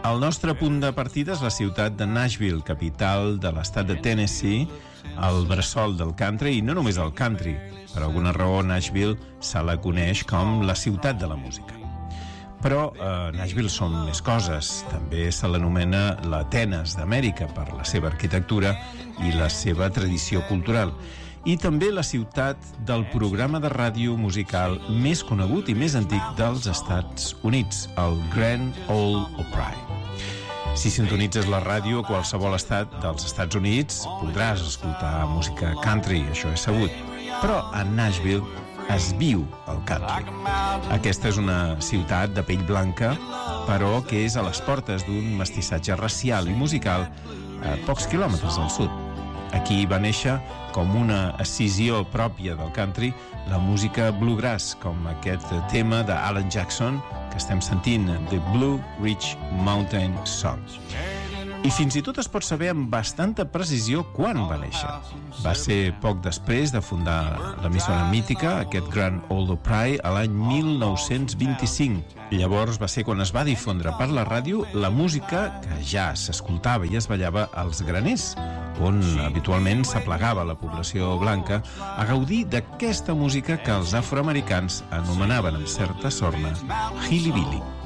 El nostre punt de partida és la ciutat de Nashville, capital de l'estat de Tennessee, el bressol del country, i no només el country. Per alguna raó, Nashville se la coneix com la ciutat de la música. Però Nashville són més coses. També se l'anomena l'Atenes d'Amèrica per la seva arquitectura i la seva tradició cultural. I també la ciutat del programa de ràdio musical més conegut i més antic dels Estats Units, el Grand Ole Opry. Si sintonitzes la ràdio a qualsevol estat dels Estats Units, podràs escoltar música country, això és sabut. Però a Nashville es viu el country. Aquesta és una ciutat de pell blanca, però que és a les portes d'un mestissatge racial i musical a pocs quilòmetres al sud. Aquí va néixer, com una escissió pròpia del country, la música bluegrass, com aquest tema d'Alan Jackson que estem sentint, The Blue Ridge Mountain Song. I fins i tot es pot saber amb bastanta precisió quan va néixer. Va ser poc després de fundar l'emissora mítica, aquest Grand Ole Opry, a l'any 1925. Llavors va ser quan es va difondre per la ràdio la música que ja s'escoltava i es ballava als graners, on habitualment s'aplegava la població blanca a gaudir d'aquesta música que els afroamericans anomenaven amb certa sorna hillbilly.